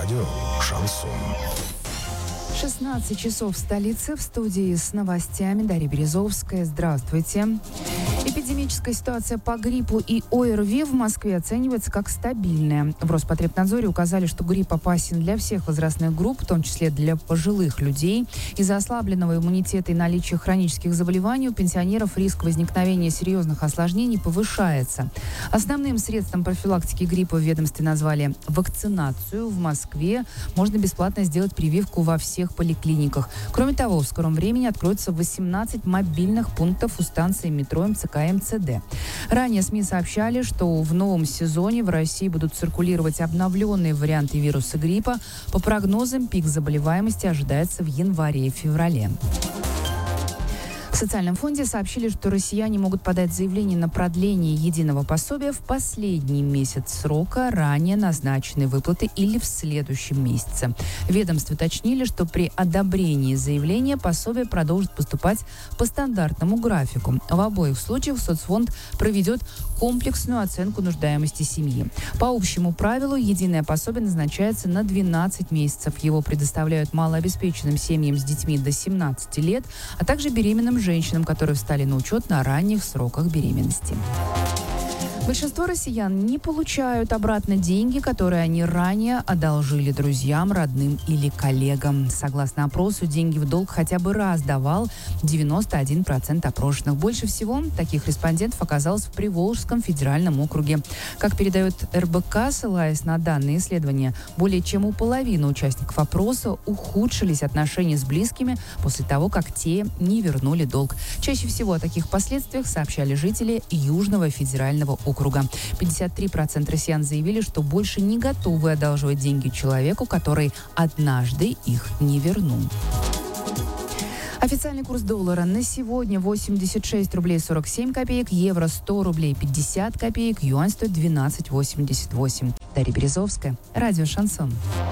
Радио «Шансон». 16 часов в столице. В студии с новостями Дарья Березовская. Здравствуйте. Эпидемическая ситуация по гриппу и ОРВИ в Москве оценивается как стабильная. В Роспотребнадзоре указали, что грипп опасен для всех возрастных групп, в том числе для пожилых людей. Из-за ослабленного иммунитета и наличия хронических заболеваний у пенсионеров риск возникновения серьезных осложнений повышается. Основным средством профилактики гриппа в ведомстве назвали вакцинацию. В Москве можно бесплатно сделать прививку во всех поликлиниках. Кроме того, в скором времени откроется 18 мобильных пунктов у станции метро МЦК МЦД. Ранее СМИ сообщали, что в новом сезоне в России будут циркулировать обновленные варианты вируса гриппа. По прогнозам, пик заболеваемости ожидается в январе и феврале. В социальном фонде сообщили, что россияне могут подать заявление на продление единого пособия в последний месяц срока ранее назначенной выплаты или в следующем месяце. В ведомстве уточнили, что при одобрении заявления пособие продолжит поступать по стандартному графику. В обоих случаях соцфонд проведет комплексную оценку нуждаемости семьи. По общему правилу, единое пособие назначается на 12 месяцев. Его предоставляют малообеспеченным семьям с детьми до 17 лет, а также беременным женщинам, которые встали на учет на ранних сроках беременности. Большинство россиян не получают обратно деньги, которые они ранее одолжили друзьям, родным или коллегам. Согласно опросу, деньги в долг хотя бы раз давал 91% опрошенных. Больше всего таких респондентов оказалось в Приволжском федеральном округе. Как передает РБК, ссылаясь на данные исследования, более чем у половины участников опроса ухудшились отношения с близкими после того, как те не вернули долг. Чаще всего о таких последствиях сообщали жители Южного федерального округа. 53% россиян заявили, что больше не готовы одалживать деньги человеку, который однажды их не вернул. Официальный курс доллара на сегодня 86 рублей 47 копеек, евро 100 рублей 50 копеек, юань стоит 12,88. Дарья Березовская, радио «Шансон».